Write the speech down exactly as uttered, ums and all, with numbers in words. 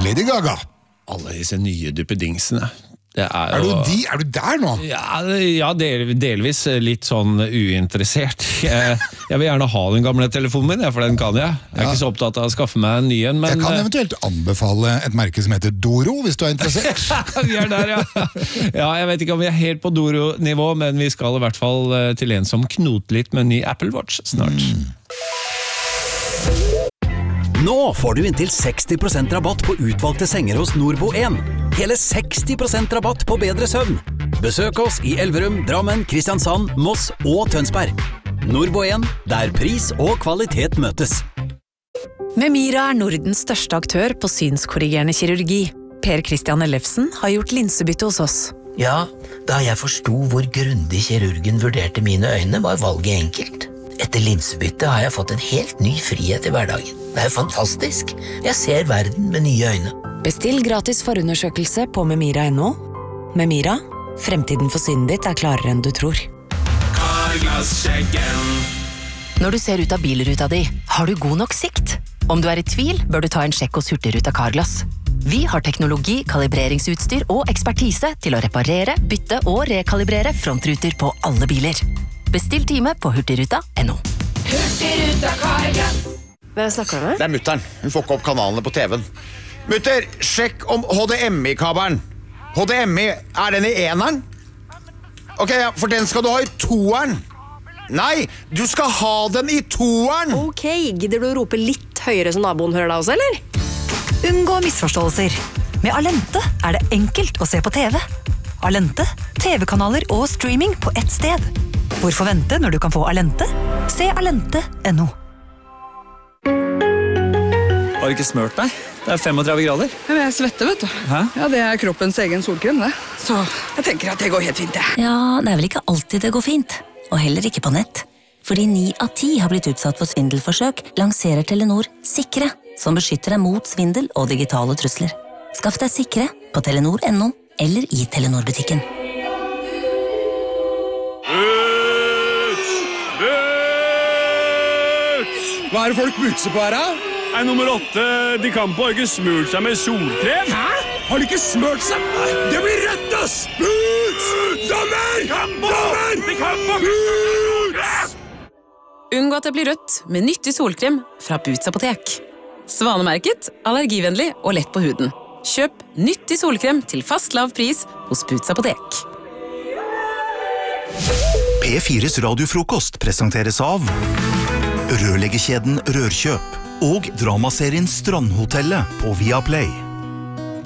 Lady Gaga. Alle disse nye duppedingsene. Det er, er, jo, du de, er du der nå? Ja, ja del, delvis litt sånn uinteressert. Jeg, jeg vil gjerne ha den gamle telefonen min, for den kan jeg. Jeg er ja. ikke så opptatt av å skaffe meg en ny en. Men, jeg kan eventuelt anbefale et merke som heter Doro, hvis du er interessert. Vi er der, ja. Ja, jeg vet ikke om vi er helt på Doro-nivå, men vi skal i hvert fall til en som knoter litt med en ny Apple Watch snart. Mm. Nå får du inntil seksti prosent rabatt på utvalgte senger hos Norbo en. Hele seksti prosent rabatt på bedre søvn. Besøk oss i Elverum, Drammen, Kristiansand, Moss og Tønsberg. Norbo en, der pris og kvalitet møtes. Memira er Nordens største aktør på synskorrigerende kirurgi. Per Christian Ellefsen har gjort linsebytte hos oss. Ja, da jeg forstod hvor grundig kirurgen vurderte mine øyne, var valget enkelt. Etter linsebytte har jeg fått en helt ny frihet i hverdagen. Det er fantastisk. Jeg ser verden med nye øyne. Bestill gratis forundersøkelse på memira punktum no. Memira, fremtiden for synet ditt er klarere enn du tror. Carglass-sjekken. Når du ser ut av bilruta di, har du god nok sikt? Om du er i tvil, bør du ta en sjekk hos Hurtigruta Carglass. Vi har teknologi, kalibreringsutstyr og ekspertise til å reparere, bytte og rekalibrere frontruter på alle biler. Bestill time på hurtigruta punktum no. Hurtigruta Carglass. Hvem snakker du med? Det er mutteren. Hun får ikke opp kanalene på T V-en. Mutter, sjekk om H D M I-kabelen. H D M I, er den i eneren? Ok, ja, for den skal du ha i toeren. Nei, du skal ha den i toeren. Ok, gidder du å rope litt høyere som naboen hører deg også, eller? Unngå misforståelser. Med Alente er det enkelt å se på T V. Alente, T V-kanaler og streaming på ett sted. Hvorfor vente når du kan få Alente? Se alente punktum no. Har du ikke smørt deg? Det er femogtredve grader. Men jeg svetter, vet du. Hæ? Ja, det er kroppens egen solkrem, det. Så jeg tenker at det går helt fint, det. Ja, det er vel ikke alltid det går fint. Og heller ikke på nett. Fordi ni av ti har blitt utsatt for svindelforsøk, lanserer Telenor Sikre, som beskytter deg mot svindel og digitale trusler. Skaff deg Sikre på telenor punktum no eller i Telenor-butikken. Hva er det folk butser på her, da? Er nummer åtte, de kan på ikke smurt seg med solkrem. Hæ? Har de ikke smurt seg? Det blir rødt, ass! Boots! Dommer! Dommer! De kan på! Boots! Unngå at det blir rødt med nyttig solkrem fra Boots apotek. Svanemerket, allergivennlig og lett på huden. Kjøp nyttig solkrem til fast lav pris hos Boots apotek. P fires radiofrokost presenteres av rørleggerkjeden Rørkjøp og dramaserien Strandhotellet på Viaplay.